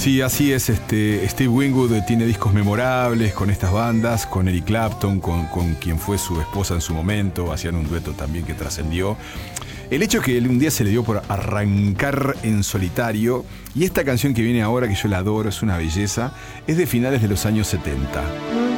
Sí, así es. Steve Winwood tiene discos memorables con estas bandas, con Eric Clapton, con quien fue su esposa en su momento. Hacían un dueto también que trascendió. El hecho es que un día se le dio por arrancar en solitario, y esta canción que viene ahora, que yo la adoro, es una belleza, es de finales de los años 70.